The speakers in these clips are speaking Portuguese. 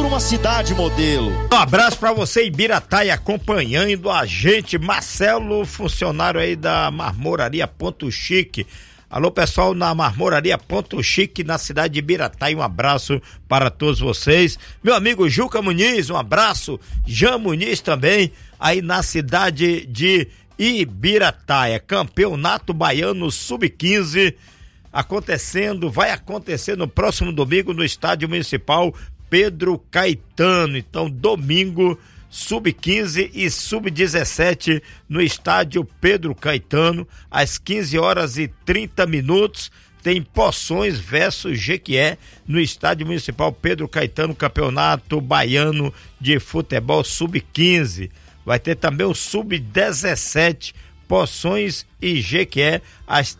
por uma cidade modelo. Um abraço pra você, Ibirataia, acompanhando a gente. Marcelo, funcionário aí da Marmoraria Ponto Chique. Alô, pessoal, na Marmoraria Ponto Chique, na cidade de Ibirataia, um abraço para todos vocês. Meu amigo Juca Muniz, um abraço. Jean Muniz também, aí na cidade de Ibirataia. Campeonato Baiano Sub-15 vai acontecer no próximo domingo no Estádio Municipal Pedro Caetano. Então, domingo, Sub-15 e Sub-17 no estádio Pedro Caetano, às 15h30, tem Poções versus Jequié no estádio municipal Pedro Caetano, campeonato baiano de futebol Sub-15. Vai ter também o Sub-17, Poções e Jequié, às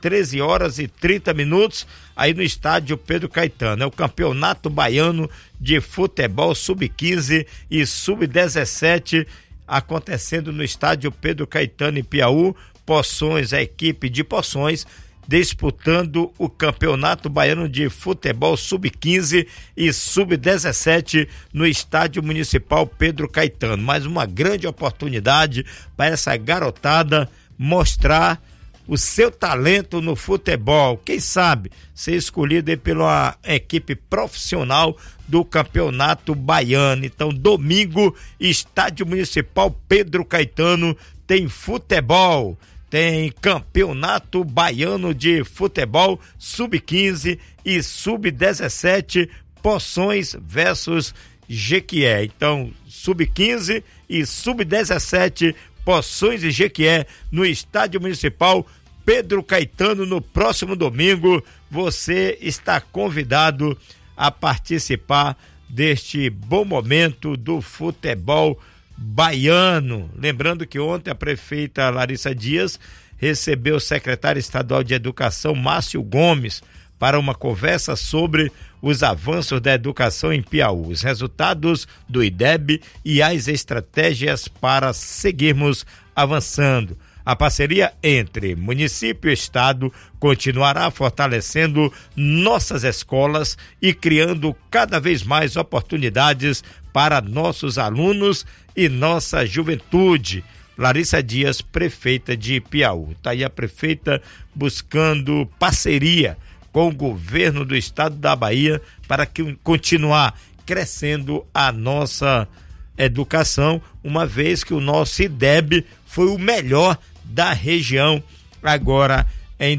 13h30, aí no estádio Pedro Caetano. É o campeonato baiano de futebol Sub-15 e Sub-17 acontecendo no estádio Pedro Caetano em Piauí. Poções, a equipe de Poções, disputando o campeonato baiano de futebol Sub-15 e Sub-17 no estádio municipal Pedro Caetano. Mais uma grande oportunidade para essa garotada mostrar o seu talento no futebol, quem sabe ser escolhido aí pela equipe profissional do campeonato baiano. Então, domingo, estádio municipal Pedro Caetano, tem futebol, tem campeonato baiano de futebol Sub-15 e Sub-17, Poções versus Jequié. Então, Sub-15 e Sub-17, Poções e Jequié no estádio municipal Pedro Caetano no próximo domingo. Você está convidado a participar deste bom momento do futebol baiano. Lembrando que ontem a prefeita Larissa Dias recebeu o secretário estadual de Educação, Márcio Gomes, para uma conversa sobre os avanços da educação em Piauí, os resultados do IDEB e as estratégias para seguirmos avançando. A parceria entre município e estado continuará fortalecendo nossas escolas e criando cada vez mais oportunidades para nossos alunos e nossa juventude. Larissa Dias, prefeita de Piauí. Está aí a prefeita buscando parceria com o governo do estado da Bahia para continuar crescendo a nossa educação, uma vez que o nosso IDEB foi o melhor da região agora em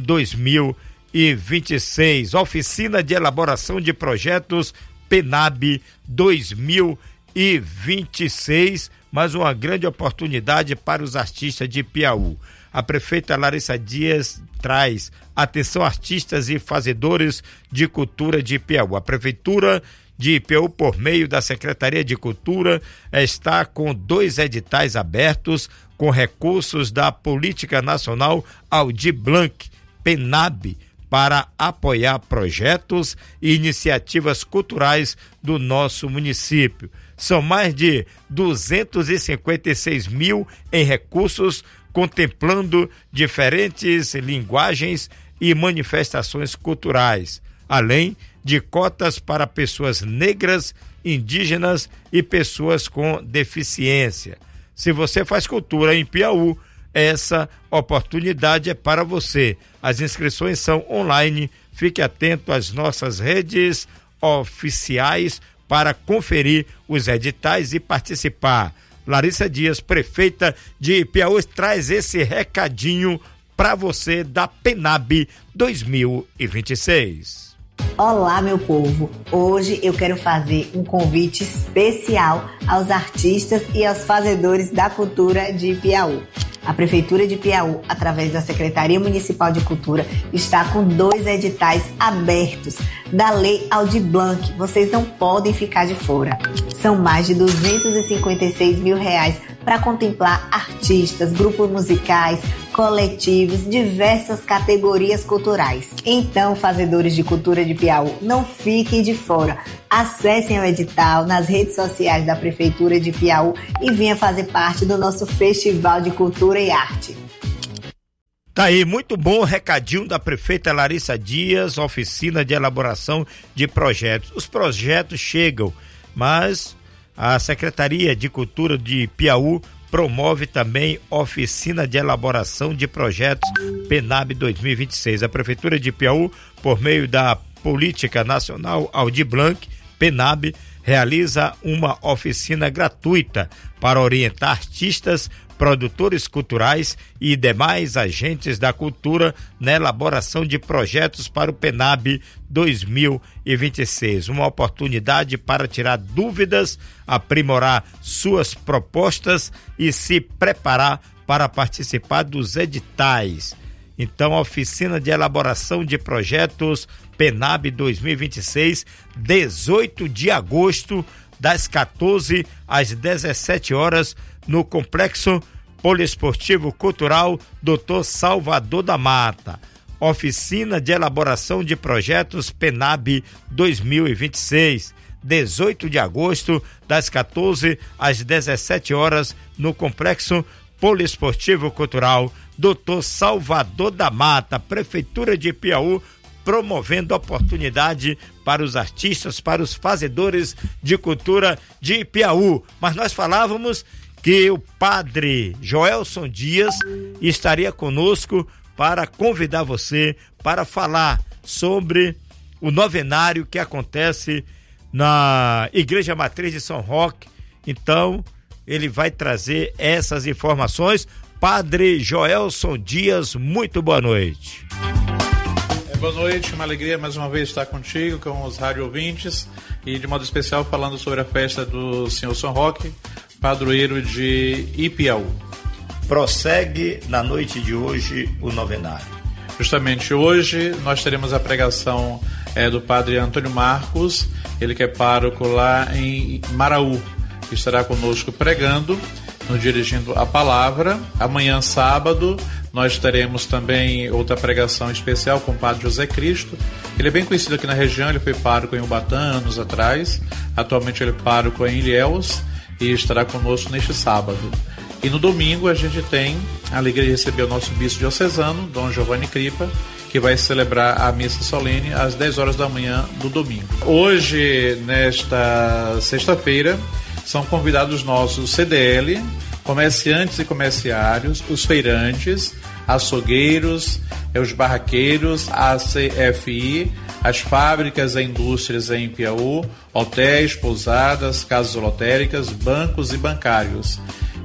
2026. Oficina de Elaboração de Projetos PENAB 2026, mais uma grande oportunidade para os artistas de Piauí. A prefeita Larissa Dias traz atenção artistas e fazedores de cultura de Piauí. A prefeitura de Piauí, por meio da Secretaria de Cultura, está com 2 editais abertos com recursos da Política Nacional Aldir Blanc, PENAB, para apoiar projetos e iniciativas culturais do nosso município. São mais de 256 mil em recursos, contemplando diferentes linguagens e manifestações culturais, além de cotas para pessoas negras, indígenas e pessoas com deficiência. Se você faz cultura em Piauí, essa oportunidade é para você. As inscrições são online. Fique atento às nossas redes oficiais para conferir os editais e participar. Larissa Dias, prefeita de Piauí, traz esse recadinho para você da PENAB 2026. Olá, meu povo! Hoje eu quero fazer um convite especial aos artistas e aos fazedores da cultura de Piauí. A Prefeitura de Piauí, através da Secretaria Municipal de Cultura, está com 2 editais abertos da Lei Aldir Blanc. Vocês não podem ficar de fora. São mais de R$256 mil para contemplar artistas, grupos musicais, coletivos, diversas categorias culturais. Então, fazedores de cultura de Piauí, não fiquem de fora. Acessem o edital nas redes sociais da Prefeitura de Piauí e venha fazer parte do nosso Festival de Cultura e Arte. Tá aí, muito bom o recadinho da prefeita Larissa Dias, oficina de elaboração de projetos. Os projetos chegam mas a Secretaria de Cultura de Piauí promove também oficina de elaboração de projetos PENAB 2026. A Prefeitura de Piauí, por meio da Política Nacional Aldir Blanc, PENAB, realiza uma oficina gratuita para orientar artistas, produtores culturais e demais agentes da cultura na elaboração de projetos para o PENAB 2026. Uma oportunidade para tirar dúvidas, aprimorar suas propostas e se preparar para participar dos editais. Então, a oficina de elaboração de projetos PENAB 2026, 18 de agosto, das 14 às 17 horas, no Complexo Poliesportivo Cultural Dr. Salvador da Mata. Oficina de elaboração de projetos PENAB 2026, 18 de agosto, das 14 às 17 horas, no Complexo Poliesportivo Cultural Dr. Salvador da Mata. Prefeitura de Piauí promovendo oportunidade para os artistas, para os fazedores de cultura de Piauí. Mas nós falávamos que o padre Joelson Dias estaria conosco para convidar você para falar sobre o novenário que acontece na Igreja Matriz de São Roque. Então, ele vai trazer essas informações. Padre Joelson Dias, muito boa noite. Boa noite, uma alegria mais uma vez estar contigo, com os rádio ouvintes e de modo especial falando sobre a festa do Senhor São Roque, padroeiro de Ipiaú. Prossegue na noite de hoje o novenário. Justamente hoje nós teremos a pregação do padre Antônio Marcos, ele que é pároco lá em Maraú, que estará conosco pregando, nos dirigindo a palavra. Amanhã, sábado, nós teremos também outra pregação especial com o padre José Cristo. Ele é bem conhecido aqui na região, ele foi pároco em Ubatã anos atrás, atualmente ele é pároco em Ilhéus e estará conosco neste sábado. E no domingo a gente tem a alegria de receber o nosso bispo diocesano, Dom Giovanni Cripa, que vai celebrar a missa solene às 10 horas da manhã do domingo. Hoje, nesta sexta-feira, são convidados nossos CDL, comerciantes e comerciários, os feirantes, açougueiros, os barraqueiros, a CFI, as fábricas e indústrias em Piauí, hotéis, pousadas, casas lotéricas, bancos e bancários.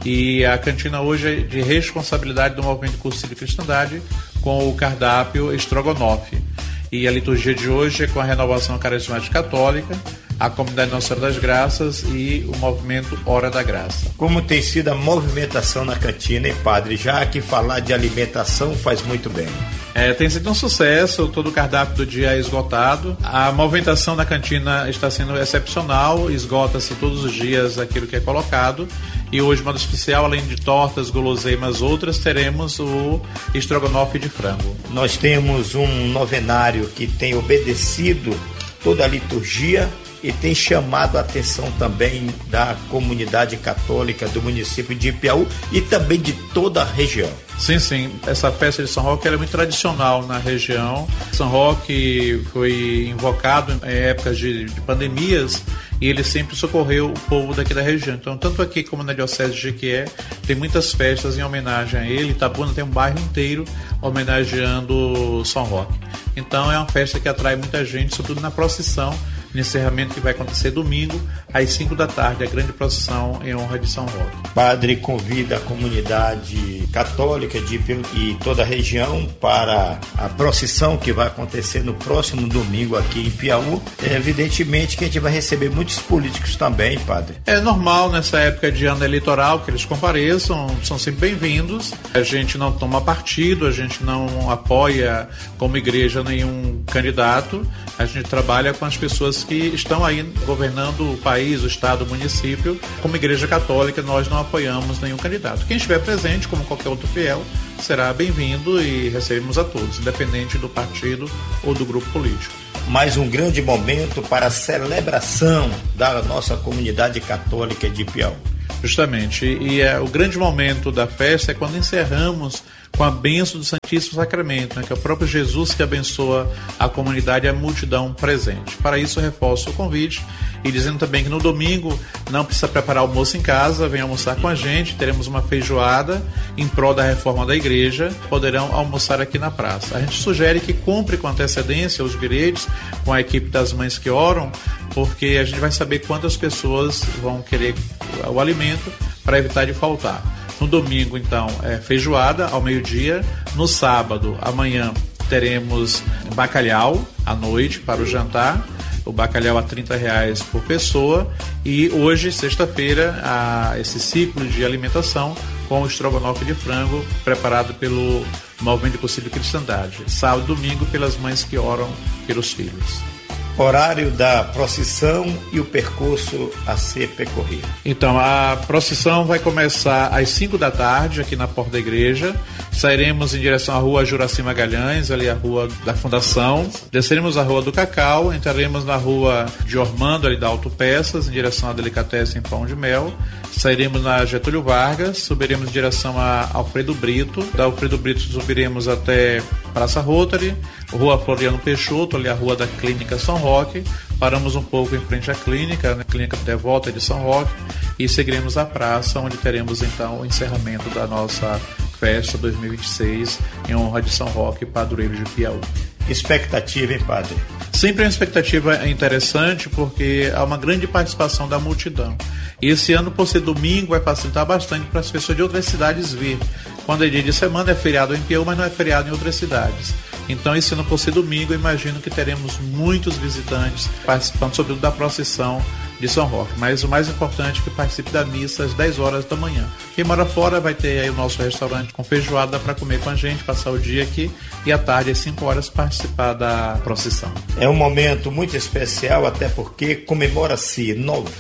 E a cantina hoje é de responsabilidade do Movimento Cursilho Cristandade, com o cardápio Estrogonofe. E a liturgia de hoje é com a Renovação Carismática Católica, a Comunidade Nossa Senhora das Graças e o Movimento Hora da Graça. Como tem sido a movimentação na cantina, hein, padre? Já que falar de alimentação faz muito bem. Tem sido um sucesso, todo o cardápio do dia é esgotado. A movimentação na cantina está sendo excepcional, esgota-se todos os dias aquilo que é colocado. E hoje, de modo especial, além de tortas, guloseimas outras, teremos o estrogonofe de frango. Nós temos um novenário que tem obedecido toda a liturgia e tem chamado a atenção também da comunidade católica do município de Ipiaú e também de toda a região. Sim, essa festa de São Roque ela é muito tradicional na região. São Roque foi invocado em épocas de pandemias e ele sempre socorreu o povo daqui da região. Então, tanto aqui como na Diocese de Jequié, tem muitas festas em homenagem a ele. Itabuna tem um bairro inteiro homenageando São Roque. Então, é uma festa que atrai muita gente, sobretudo na procissão, no encerramento que vai acontecer domingo, às 5 da tarde, a grande procissão em honra de São Roque. Padre convida a comunidade católica de Ipiaú e toda a região para a procissão que vai acontecer no próximo domingo aqui em Piauí. Evidentemente que a gente vai receber muitos políticos também, padre. É normal nessa época de ano eleitoral que eles compareçam, são sempre bem-vindos. A gente não toma partido, a gente não apoia como igreja nenhum candidato, a gente trabalha com as pessoas que estão aí governando o país, o estado, o município. Como igreja católica, nós não apoiamos nenhum candidato. Quem estiver presente, como qualquer outro fiel, será bem-vindo e recebemos a todos, independente do partido ou do grupo político. Mais um grande momento para a celebração da nossa comunidade católica de Piauí. Justamente, e o grande momento da festa é quando encerramos com a bênção do Santíssimo Sacramento, né, que é o próprio Jesus que abençoa a comunidade e a multidão presente. Para isso, eu reforço o convite e dizendo também que no domingo não precisa preparar almoço em casa, vem almoçar com a gente, teremos uma feijoada em prol da reforma da igreja, poderão almoçar aqui na praça. A gente sugere que compre com antecedência os bilhetes com a equipe das Mães que Oram, porque a gente vai saber quantas pessoas vão querer o alimento para evitar de faltar. No domingo, então, é feijoada ao meio-dia. No sábado, amanhã, teremos bacalhau à noite para o jantar. O bacalhau a R$30 por pessoa. E hoje, sexta-feira, esse ciclo de alimentação com o estrogonofe de frango preparado pelo Movimento de Possível Cristandade. Sábado e domingo, pelas Mães que Oram pelos Filhos. Horário da procissão e o percurso a ser percorrido. Então, a procissão vai começar às 5 da tarde aqui na porta da igreja. Sairemos em direção à rua Juraci Magalhães, ali a rua da Fundação. Desceremos a rua do Cacau, entraremos na rua de Ormando, ali da Autopeças, em direção à Delicatessen Pão de Mel. Sairemos na Getúlio Vargas, subiremos em direção a Alfredo Brito. Da Alfredo Brito subiremos até Praça Rotary, Rua Floriano Peixoto, ali a rua da Clínica São Roque. Paramos um pouco em frente à clínica, na Clínica Devota de São Roque, e seguiremos a praça, onde teremos então o encerramento da nossa festa 2026 em honra de São Roque, padroeiro de Piauí. Expectativa, hein, padre? Sempre uma expectativa interessante, porque há uma grande participação da multidão. E esse ano, por ser domingo, vai facilitar bastante para as pessoas de outras cidades vir. Quando é dia de semana, é feriado em Piauí, mas não é feriado em outras cidades. Então, esse ano, por ser domingo, eu imagino que teremos muitos visitantes participando, sobretudo da procissão de São Roque. Mas o mais importante é que participe da missa às 10 horas da manhã. Quem mora fora vai ter aí o nosso restaurante com feijoada para comer com a gente, passar o dia aqui, e à tarde, às 5 horas, participar da procissão. É um momento muito especial, até porque comemora-se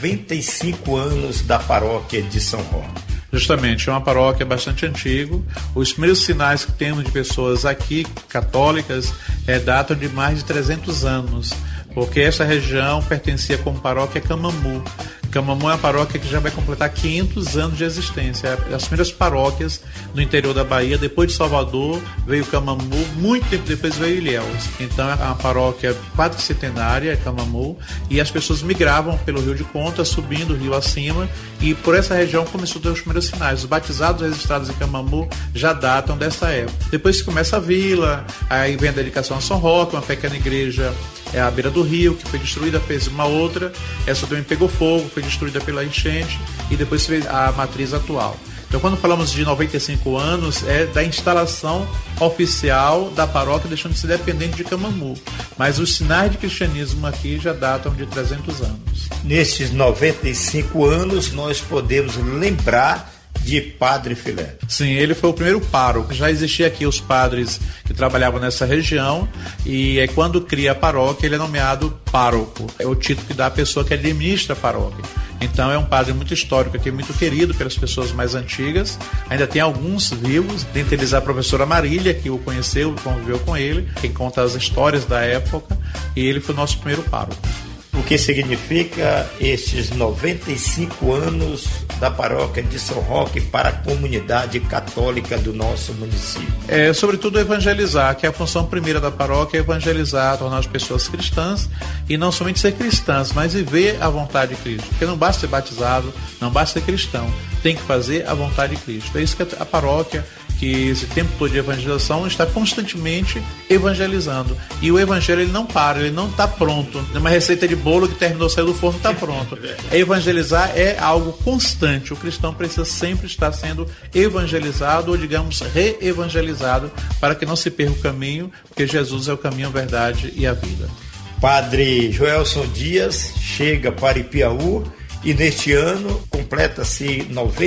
95 anos da paróquia de São Roque. Justamente, é uma paróquia bastante antiga. Os primeiros sinais que temos de pessoas aqui, católicas, datam de mais de 300 anos, porque essa região pertencia como paróquia a Camamu. Camamu é uma paróquia que já vai completar 500 anos de existência. As primeiras paróquias no interior da Bahia, depois de Salvador, veio Camamu, muito tempo depois veio Ilhéus. Então é uma paróquia quadricentenária, Camamu, e as pessoas migravam pelo Rio de Conta, subindo o rio acima, e por essa região começou a ter os primeiros sinais. Os batizados registrados em Camamu já datam dessa época. Depois começa a vila, aí vem a dedicação a São Roque, uma pequena igreja à beira do rio, que foi destruída, fez uma outra, essa também pegou fogo, foi destruída pela enchente, e depois veio a matriz atual. Então, quando falamos de 95 anos, é da instalação oficial da paróquia, deixando de ser dependente de Camamu. Mas os sinais de cristianismo aqui já datam de 300 anos. Nesses 95 anos, nós podemos lembrar de Padre Filé. Sim, ele foi o primeiro pároco. Já existia aqui os padres que trabalhavam nessa região, e quando cria a paróquia, ele é nomeado pároco. É o título que dá à pessoa que administra a paróquia. Então é um padre muito histórico aqui, muito querido pelas pessoas mais antigas. Ainda tem alguns vivos, dentre eles a professora Marília, que o conheceu, conviveu com ele, quem conta as histórias da época, e ele foi o nosso primeiro pároco. O que significa estes 95 anos da paróquia de São Roque para a comunidade católica do nosso município? Sobretudo evangelizar, que é a função primeira da paróquia, é evangelizar, tornar as pessoas cristãs, e não somente ser cristãs, mas viver a vontade de Cristo. Porque não basta ser batizado, não basta ser cristão, tem que fazer a vontade de Cristo. É isso que a paróquia, que esse tempo todo de evangelização, está constantemente evangelizando. E o evangelho, ele não para, ele não está pronto. Uma receita de bolo que terminou, saiu do forno, está pronto. Evangelizar é algo constante. O cristão precisa sempre estar sendo evangelizado, ou digamos, re-evangelizado, para que não se perca o caminho, porque Jesus é o caminho, a verdade e a vida. Padre Joelson Dias chega para Ipiaú, e neste ano completa-se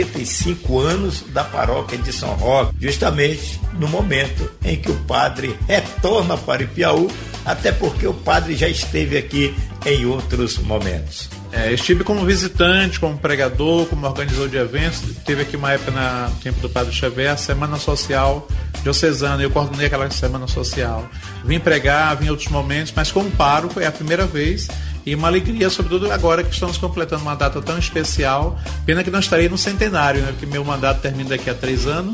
95 anos da paróquia de São Roque, justamente no momento em que o padre retorna para Ipiaú, até porque o padre já esteve aqui em outros momentos. Estive como visitante, como pregador, como organizador de eventos. Teve aqui uma época, no tempo do Padre Xavier, a Semana Social Diocesana. Eu coordenei aquela Semana Social. Vim pregar, vim em outros momentos, mas como pároco é a primeira vez. E uma alegria, sobretudo agora que estamos completando uma data tão especial. Pena que não estarei no centenário, né? Porque meu mandato termina daqui a 3 anos.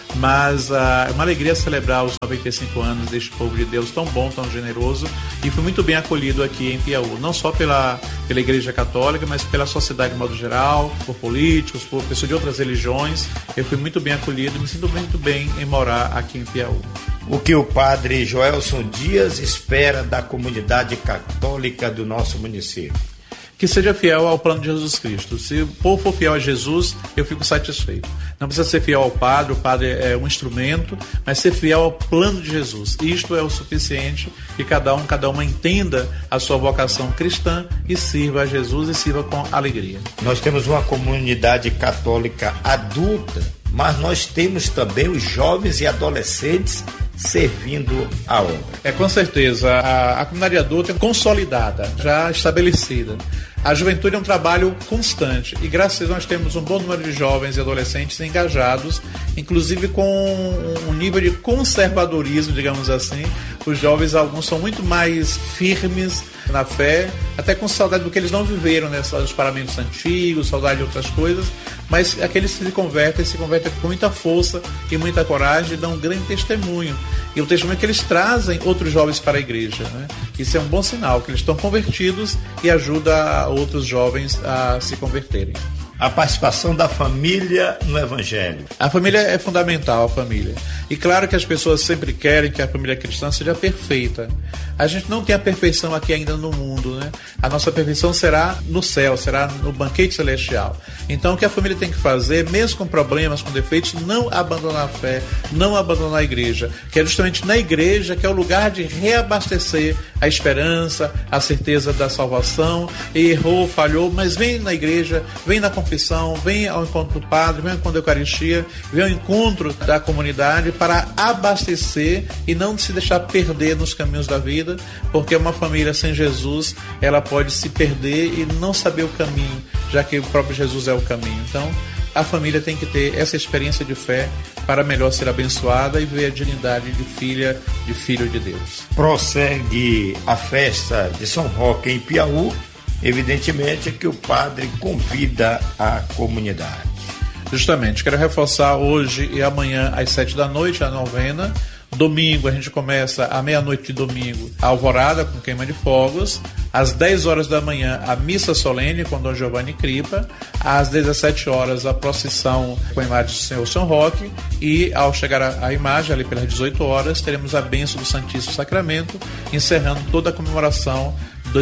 mas é uma alegria celebrar os 95 anos deste povo de Deus tão bom, tão generoso, e fui muito bem acolhido aqui em Piauí, não só pela Igreja Católica, mas pela sociedade de modo geral, por políticos, por pessoas de outras religiões. Eu fui muito bem acolhido e me sinto muito bem em morar aqui em Piauí. O que o padre Joelson Dias espera da comunidade católica do nosso município? Que seja fiel ao plano de Jesus Cristo. Se o povo for fiel a Jesus, eu fico satisfeito. Não precisa ser fiel ao padre, o padre é um instrumento, mas ser fiel ao plano de Jesus. Isto é o suficiente, que cada uma entenda a sua vocação cristã e sirva a Jesus e sirva com alegria. Nós temos uma comunidade católica adulta, mas nós temos também os jovens e adolescentes servindo a obra. Com certeza, a comunidade adulta é consolidada, já estabelecida. A juventude é um trabalho constante e graças a Deus nós temos um bom número de jovens e adolescentes engajados, inclusive com um nível de conservadorismo, digamos assim. Os jovens, alguns são muito mais firmes na fé, até com saudade do que eles não viveram, né? Dos paramentos antigos, saudade de outras coisas, mas aqueles que se convertem com muita força e muita coragem e dão um grande testemunho. E o testemunho é que eles trazem outros jovens para a igreja, né? Isso é um bom sinal, que eles estão convertidos e ajuda outros jovens a se converterem. A participação da família no Evangelho. A família é fundamental, a família. E claro que as pessoas sempre querem que a família cristã seja perfeita. A gente não tem a perfeição aqui ainda no mundo, né? A nossa perfeição será no céu, será no banquete celestial. Então o que a família tem que fazer, mesmo com problemas, com defeitos, não abandonar a fé, não abandonar a igreja, que é justamente na igreja que é o lugar de reabastecer a esperança, a certeza da salvação. Errou, falhou, mas vem na igreja, vem na confissão, vem ao encontro do padre, vem ao encontro da Eucaristia, vem ao encontro da comunidade para abastecer e não se deixar perder nos caminhos da vida, porque uma família sem Jesus, ela pode se perder e não saber o caminho, já que o próprio Jesus é o caminho. Então, a família tem que ter essa experiência de fé para melhor ser abençoada e ver a dignidade de filha, de filho de Deus. Prossegue a festa de São Roque em Piauí, evidentemente que o padre convida a comunidade. Justamente, quero reforçar hoje e amanhã às 7h a novena. Domingo a gente começa à meia-noite de domingo a alvorada com queima de fogos. Às 10h da manhã a missa solene com Dom Giovanni Cripa. Às 17h a procissão com a imagem do Senhor São Roque. E ao chegar a imagem, ali pelas 18h, teremos a bênção do Santíssimo Sacramento, encerrando toda a comemoração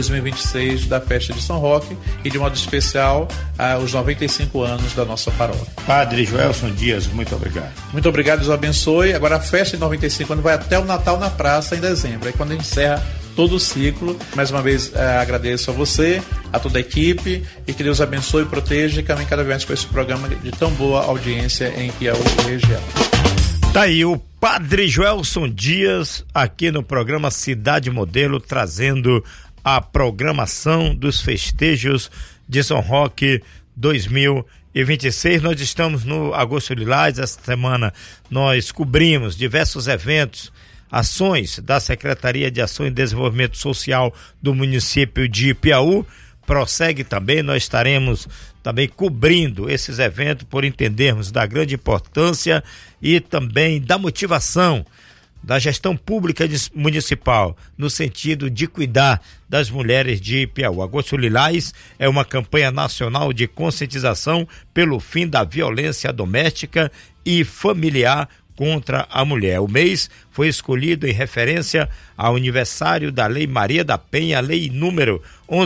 2026 da festa de São Roque e de modo especial os 95 anos da nossa paróquia. Padre Joelson Dias, muito obrigado. Muito obrigado, Deus abençoe. Agora a festa de 95 anos vai até o Natal na praça em dezembro, aí quando a gente encerra todo o ciclo. Mais uma vez agradeço a você, a toda a equipe, e que Deus abençoe e proteja e caminhe cada vez mais com esse programa de tão boa audiência em Piauí e região. Tá aí o Padre Joelson Dias aqui no programa Cidade Modelo, trazendo a programação dos festejos de São Roque 2026. Nós estamos no Agosto Lilás. Esta semana nós cobrimos diversos eventos, ações da Secretaria de Ação e Desenvolvimento Social do município de Piauí. Prossegue também, nós estaremos também cobrindo esses eventos por entendermos da grande importância e também da motivação da gestão pública municipal no sentido de cuidar das mulheres de Piauí. Agosto Lilás é uma campanha nacional de conscientização pelo fim da violência doméstica e familiar contra a mulher. O mês foi escolhido em referência ao aniversário da Lei Maria da Penha, lei número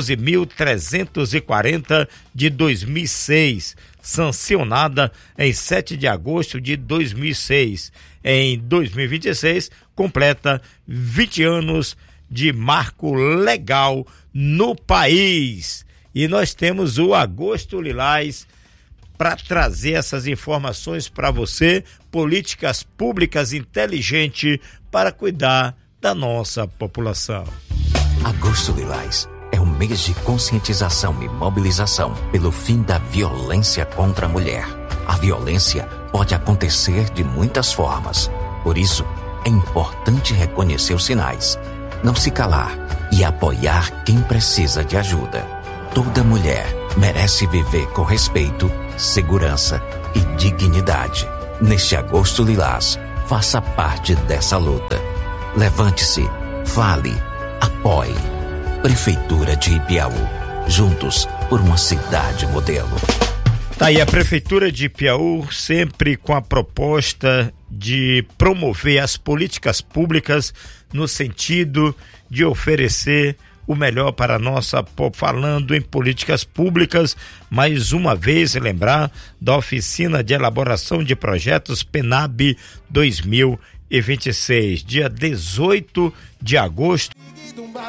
11.340 de 2006, sancionada em 7 de agosto de 2006. Em 2026, completa 20 anos de marco legal no país. E nós temos o Agosto Lilás para trazer essas informações para você, políticas públicas inteligentes para cuidar da nossa população. Agosto Lilás é um mês de conscientização e mobilização pelo fim da violência contra a mulher. A violência pode acontecer de muitas formas. Por isso, é importante reconhecer os sinais, não se calar e apoiar quem precisa de ajuda. Toda mulher merece viver com respeito, segurança e dignidade. Neste Agosto Lilás, faça parte dessa luta. Levante-se, fale, apoie. Prefeitura de Ipiaú. Juntos por uma cidade modelo. Tá aí a Prefeitura de Ipiaú, sempre com a proposta de promover as políticas públicas no sentido de oferecer o melhor para a nossa população. Falando em políticas públicas, mais uma vez lembrar da oficina de elaboração de projetos PENAB 2026, dia 18 de agosto.